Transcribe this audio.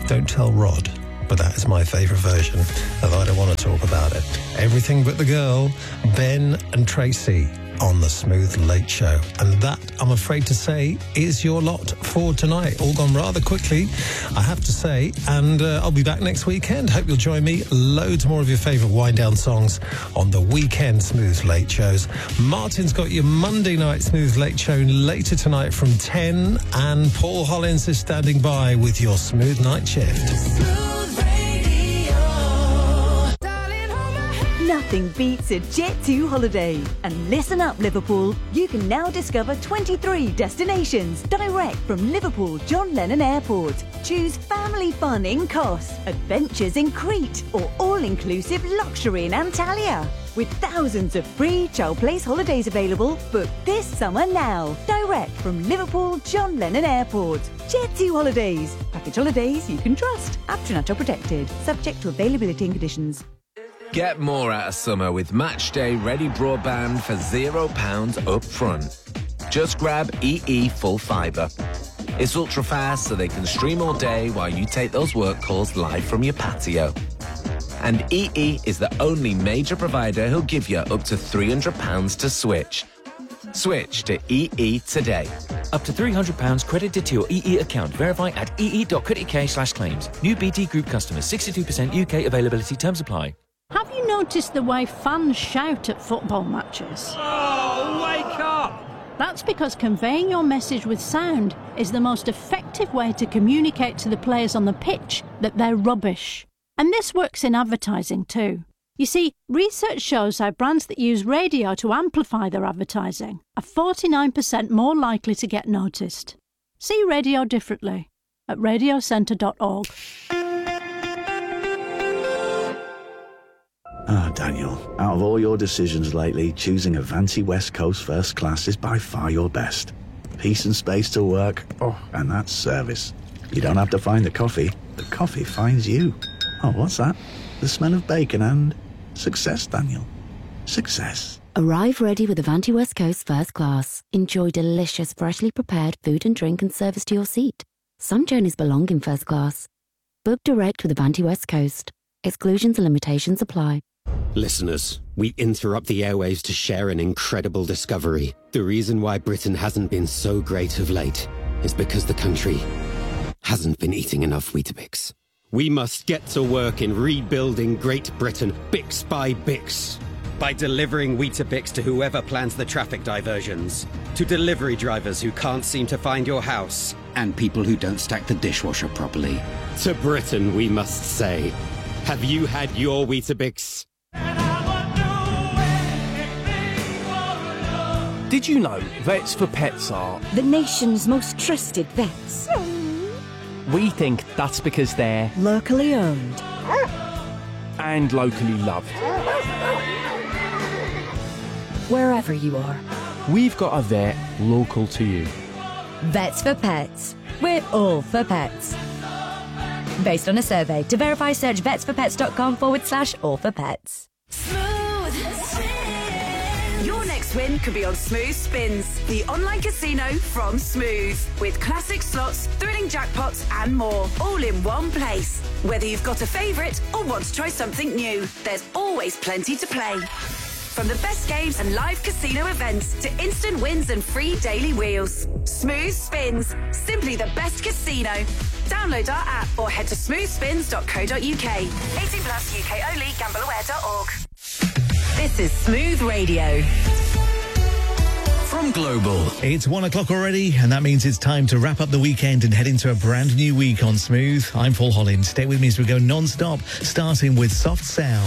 Don't tell Rod, but that is my favourite version, although I don't want to talk about it. Everything But the Girl, Ben and Tracy on the Smooth Late Show. And that, I'm afraid to say, is your lot for tonight. All gone rather quickly, I have to say. And I'll be back next weekend. Hope you'll join me. Loads more of your favourite wind-down songs on the weekend Smooth Late Shows. Martin's got your Monday night Smooth Late Show later tonight from 10. And Paul Hollins is standing by with your Smooth Night Shift. Nothing beats a Jet2 holiday. And listen up, Liverpool. You can now discover 23 destinations direct from Liverpool John Lennon Airport. Choose family fun in Kos, adventures in Crete, or all-inclusive luxury in Antalya. With thousands of free Child Place holidays available, book this summer now. Direct from Liverpool John Lennon Airport. Jet2 Holidays. Package holidays you can trust. Aptonato protected. Subject to availability and conditions. Get more out of summer with Matchday Ready Broadband for £0 up front. Just grab EE Full Fibre. It's ultra fast so they can stream all day while you take those work calls live from your patio. And EE is the only major provider who'll give you up to £300 to switch. Switch to EE today. Up to £300 credited to your EE account. Verify at ee.co.uk/claims. New BT Group customers. 62% UK availability. Terms apply. Have you noticed the way fans shout at football matches? Oh, wake up! That's because conveying your message with sound is the most effective way to communicate to the players on the pitch that they're rubbish. And this works in advertising too. You see, research shows how brands that use radio to amplify their advertising are 49% more likely to get noticed. See radio differently at radiocentre.org. Ah, Daniel, out of all your decisions lately, choosing Avanti West Coast First Class is by far your best. Peace and space to work, and that's service. You don't have to find the coffee finds you. Oh, what's that? The smell of bacon and success, Daniel. Success. Arrive ready with Avanti West Coast First Class. Enjoy delicious, freshly prepared food and drink and service to your seat. Some journeys belong in First Class. Book direct with Avanti West Coast. Exclusions and limitations apply. Listeners, we interrupt the airwaves to share an incredible discovery. The reason why Britain hasn't been so great of late is because the country hasn't been eating enough Weetabix. We must get to work in rebuilding Great Britain, Bix by Bix. By delivering Weetabix to whoever plans the traffic diversions, to delivery drivers who can't seem to find your house, and people who don't stack the dishwasher properly. To Britain, we must say, have you had your Weetabix? Did you know Vets for Pets are the nation's most trusted vets? We think that's because they're locally owned and locally loved. Wherever you are, We've got a vet local to you. Vets for Pets. We're all for pets. Based on a survey. To verify, search vetsforpets.com/all-for-pets. Your next win could be on Smooth Spins, the online casino from Smooth. With classic slots, thrilling jackpots and more, all in one place. Whether you've got a favourite or want to try something new, there's always plenty to play. From the best games and live casino events to instant wins and free daily wheels. Smooth Spins, simply the best casino. Download our app or head to smoothspins.co.uk. 18 plus UK only, gambleaware.org. This is Smooth Radio. From Global. It's 1 o'clock already, and that means it's time to wrap up the weekend and head into a brand new week on Smooth. I'm Paul Hollins. Stay with me as we go non-stop, starting with Soft Sound.